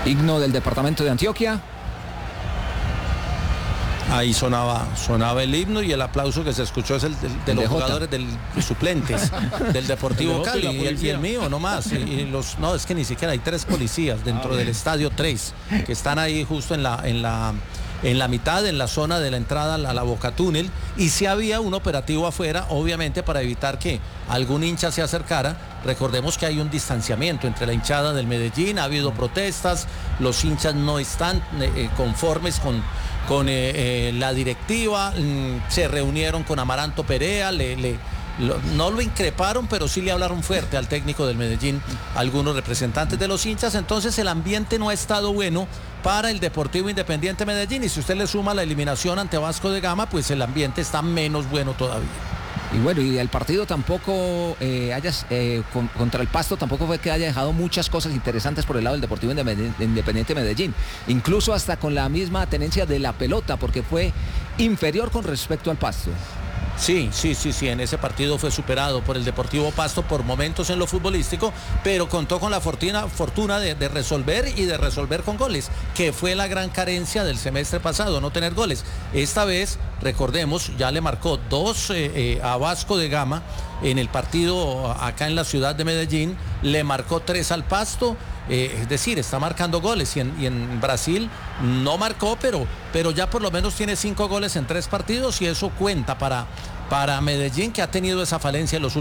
Himno del departamento de Antioquia. Ahí sonaba el himno y el aplauso que se escuchó es el de los jugadores suplentes del Deportivo Cali y el mío, no más. No, es que ni siquiera hay 3 policías dentro del estadio, 3, que están ahí justo en la mitad, en la zona de la entrada a la Boca Túnel, y sí había un operativo afuera, obviamente para evitar que algún hincha se acercara. Recordemos que hay un distanciamiento entre la hinchada del Medellín, ha habido protestas, los hinchas no están conformes con la directiva, se reunieron con Amaranto Perea, no lo increparon, pero sí le hablaron fuerte al técnico del Medellín, algunos representantes de los hinchas. Entonces el ambiente no ha estado bueno para el Deportivo Independiente Medellín, y si usted le suma la eliminación ante Vasco de Gama, pues el ambiente está menos bueno todavía. Y bueno, y el partido tampoco contra el Pasto tampoco fue que haya dejado muchas cosas interesantes por el lado del Deportivo Independiente Medellín, incluso hasta con la misma tenencia de la pelota, porque fue inferior con respecto al Pasto. Sí, en ese partido fue superado por el Deportivo Pasto por momentos en lo futbolístico, pero contó con la fortuna de resolver con goles, que fue la gran carencia del semestre pasado, no tener goles. Esta vez, recordemos, ya le marcó 2 a Vasco de Gama en el partido acá en la ciudad de Medellín, le marcó 3 al Pasto. Es decir, está marcando goles, y en Brasil no marcó, pero ya por lo menos tiene 5 goles en 3 partidos, y eso cuenta para Medellín, que ha tenido esa falencia en los últimos